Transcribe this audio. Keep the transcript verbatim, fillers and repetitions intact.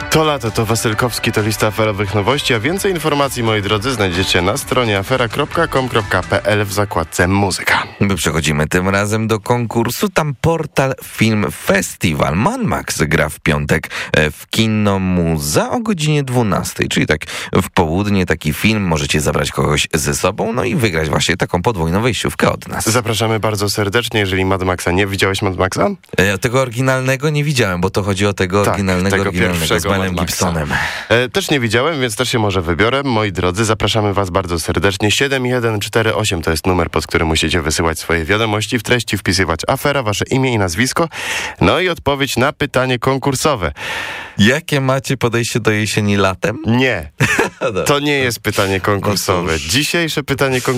To lato, to Wasylkowski, to lista aferowych nowości, a więcej informacji, moi drodzy, znajdziecie na stronie afera kropka com kropka pe el w zakładce muzyka. My przechodzimy tym razem do konkursu. Tam portal Film Festival. Mad Max gra w piątek w Kino Muza o godzinie dwunastej, czyli tak w południe taki film. Możecie zabrać kogoś ze sobą, no i wygrać właśnie taką podwójną wejściówkę od nas. Zapraszamy bardzo serdecznie, jeżeli Mad Maxa nie widziałeś Mad Maxa? E, tego oryginalnego nie widziałem, bo to chodzi o tego tak, oryginalnego, tego oryginalnego z Melem Gibsonem. E, też nie widziałem, więc też się może wybiorę. Moi drodzy, zapraszamy was bardzo serdecznie. siedem jeden cztery osiem to jest numer, pod którym musicie wysyłać swoje wiadomości, w treści wpisywać afera, wasze imię i nazwisko, no i odpowiedź na pytanie konkursowe. Jakie macie podejście do jesieni latem? Nie, to nie jest pytanie konkursowe. Dzisiejsze pytanie konkursowe